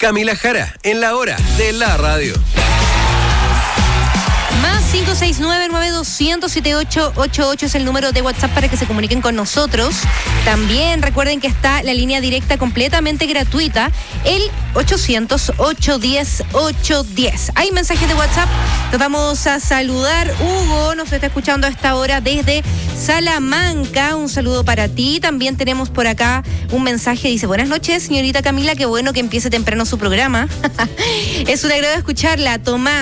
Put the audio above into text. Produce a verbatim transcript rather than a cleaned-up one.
Camila Jara, en la hora de la radio. Más cinco seis nueve, nueve dos cero cero, siete ocho ocho ocho es el número de WhatsApp para que se comuniquen con nosotros. También recuerden que está la línea directa completamente gratuita, el ochocientos, ochocientos diez, ochocientos diez. Hay mensajes de WhatsApp, nos vamos a saludar. Hugo nos está escuchando a esta hora desde Salamanca, un saludo para ti. También tenemos por acá un mensaje, dice: buenas noches, señorita Camila, qué bueno que empiece temprano su programa. Es un agrado escucharla. Tomás